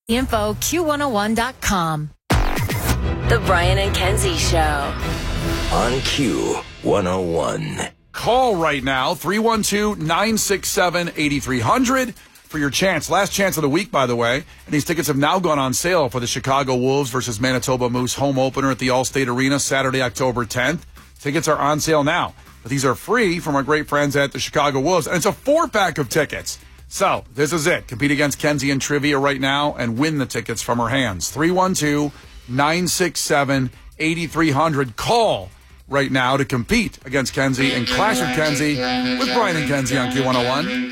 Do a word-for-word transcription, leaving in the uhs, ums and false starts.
Info Q one oh one dot com. The Brian and Kenzie Show. On Q one oh one. Call right now, three one two, nine six seven, eight three hundred for your chance. Last chance of the week, by the way. And these tickets have now gone on sale for the Chicago Wolves versus Manitoba Moose home opener at the Allstate Arena Saturday, October tenth. Tickets are on sale now. But these are free from our great friends at the Chicago Wolves. And it's a four-pack of tickets. So, this is it. Compete against Kenzie in trivia right now and win the tickets from her hands. three one two, nine six seven, eight three hundred. Call right now to compete against Kenzie and Clash with Kenzie with Brian and Kenzie on Q one oh one.